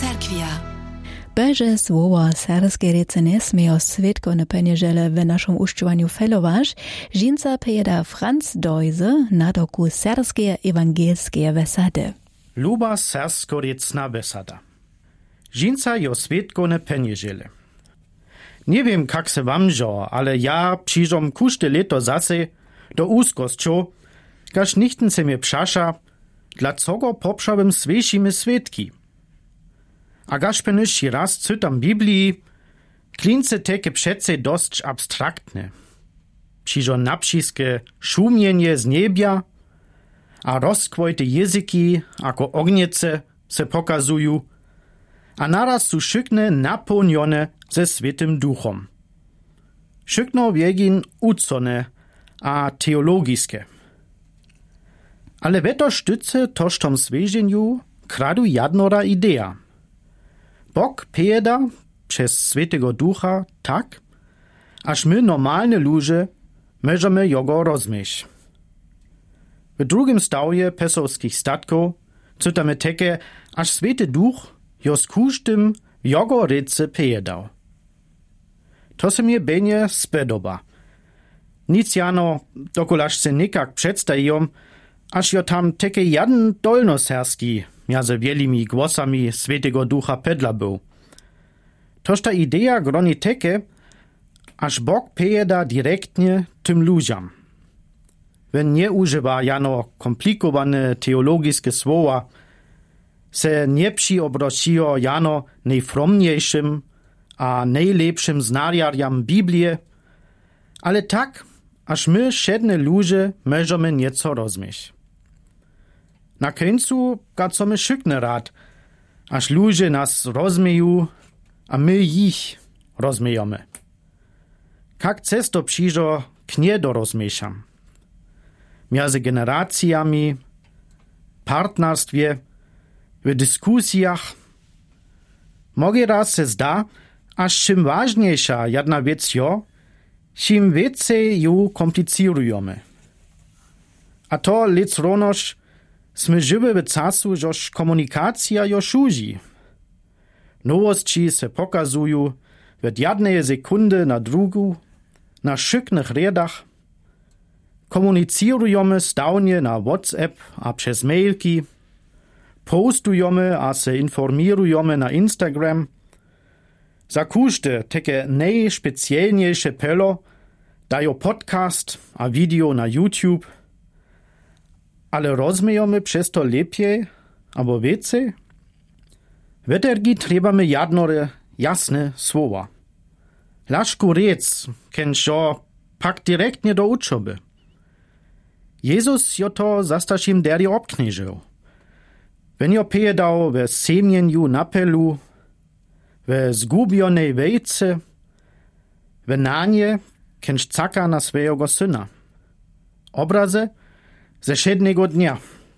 cerkwia. Beže słowa serskie rece nie smieją switko na peniażele w naszym uszczywaniu feloważ, żinca pejeda Franz Deuze na doku serskie ewangelskie wesady. Luba sersko-recna wesada. Żinca jo switko na peniażele. Nie wiem, jak se wam żo, ale ja przyjrzom kuszte leto zase do úzkosťou, kaž nichten se mnie pšaša, dla cogo popšavim svejšimi svetki. A gaž penišći raz cytam Biblii, klince teke přece dość abstraktne. Přižo napšiske šumjenje z nebja, a rozkvojte jezyki, ako ognjece, se pokazuju, a naraz su šykne napełnione ze Svetym Duchom. Šykno wiegin ucone a teologiske. Ale weto sztyce toż tom sveženju kradu jadnora idea. Bog pejeda przez Svetego Ducha tak, aż my normalne ludzie możemy jego rozumieć. W drugim stawje pesowskich statków czytamy takie, aż Svety Duch jo z kusztym jego rece pejedał. To se mnie będzie spedoba. Nic jano dokulaż se nikak przedstawiam, aż jo tam takie jeden dolnoserski między wielimi głosami Svetego Ducha pedla był. Toż ta idea groni takie, aż Bog pejeda direktnie tym ludziom. Wenn nie używa jano komplikowane teologiskie słowa, se nie przyobročijo jano najfromniejszym a najlepszym znarjariam Biblię, ale tak, aż my wszedne ludzie możemy nieco rozumieć. Na końcu gacamy szykne rad, aż ludzie nas rozumieją, a my ich rozumiemy. Jak cesto przyjdzo k niedorozumieszam. Między generacjami, partnerstwie, w dyskusjach. Mogę raz se zda, aż czym ważniejsza jedna wiec jo, czym więcej ją komplicirujemy. A to lec ronoż sme żywe w czasu, żoż komunikacja jo szuzi. Nowości se pokazują w jednej sekundy na drugu, na szyknych redach. Komunicirujemy stawnie na WhatsApp a przez mailki, postujemy a se informirujemy na Instagram. Za kuszte takie najspecjalniejsze pelo dają podcast a video na YouTube. Ale rozumiemy przez to lepiej albo więcej? W energii trebamy jadnore, jasne słowa. Laszku rec, kenž jo pak direktnie do uczoby. Jezus jo to zastašim deri obkniżył. Wenn jo pejedał w semjenju napelu, w zgubionej wejce, w nanie, kenž caka na swojego syna. Obraze ze wszednego dnia.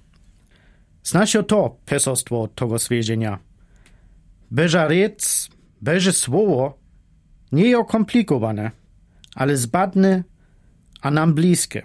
Znaš jo to pesostwo tego sveženja. Beža rec, beže słowo, nie jo komplikowane, ale zbadne a nam bliskie.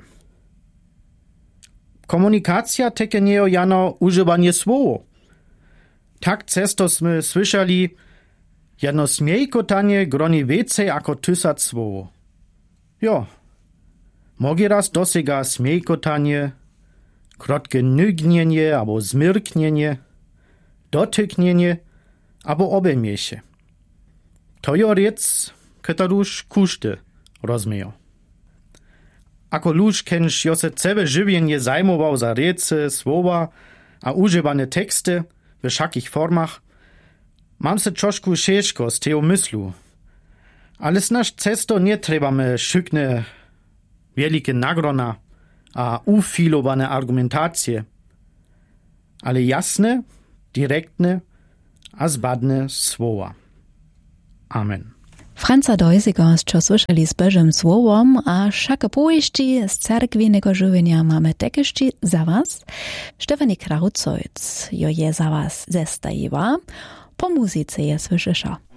Komunikacja teke nie jo jano używanie słowo. Tak cesto sme słyszeli, jedno smiejkotanie groni więcej jako 1000 słowo. Jo, mogi raz dosega smiejkotanie, krotkie nygnienie albo zmyrknienie, dotyknienie albo obejmie się. To jo rec, katarusz kuszty rozumieją. Ako luż kenž jo se cebe żywienie zajmował za rece, słowa a używane teksty w wszakich formach, mam se troszkę ciężko z tego myslu. Ale znaš cesto nie trebamy szykne wielkie nagrona a ufilowane argumentacje, ale jasne, direktne a zbadne słowa. Amen. Franza Deusiga čo słyszeli z Bożym Słowom, a wszak powieści z cerkwinego żywienia mamy tekeści za was. Stefanie Krautzojc jo je za was zestajiła, po muzyce je słyszysz.